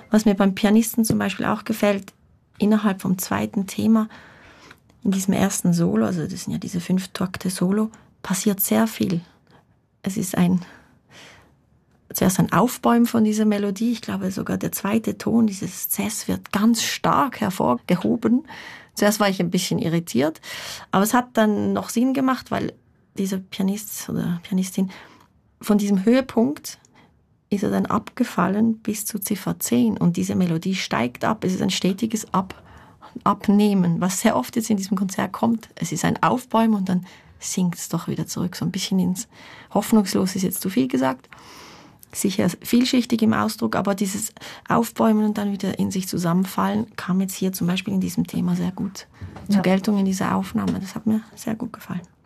Was mir beim Pianisten zum Beispiel auch gefällt, innerhalb vom zweiten Thema, in diesem ersten Solo, also das sind ja diese 5 Takte Solo, passiert sehr viel. Es ist zuerst ein Aufbäumen von dieser Melodie. Ich glaube sogar der zweite Ton, dieses Cess, wird ganz stark hervorgehoben. Zuerst war ich ein bisschen irritiert, aber es hat dann noch Sinn gemacht, weil dieser Pianist oder Pianistin von diesem Höhepunkt ist er dann abgefallen bis zu Ziffer 10 und diese Melodie steigt ab. Es ist ein stetiges Abnehmen, was sehr oft jetzt in diesem Konzert kommt. Es ist ein Aufbäumen und dann sinkt es doch wieder zurück, so ein bisschen ins Hoffnungslos ist jetzt zu viel gesagt. Sicher vielschichtig im Ausdruck, aber dieses Aufbäumen und dann wieder in sich zusammenfallen kam jetzt hier zum Beispiel in diesem Thema sehr gut zur Geltung in dieser Aufnahme. Das hat mir sehr gut gefallen.